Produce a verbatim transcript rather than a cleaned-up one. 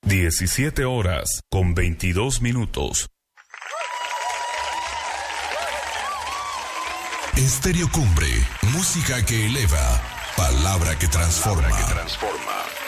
diecisiete horas con veintidós minutos. Estéreo Cumbre, música que eleva, palabra que transforma. Palabra que transforma.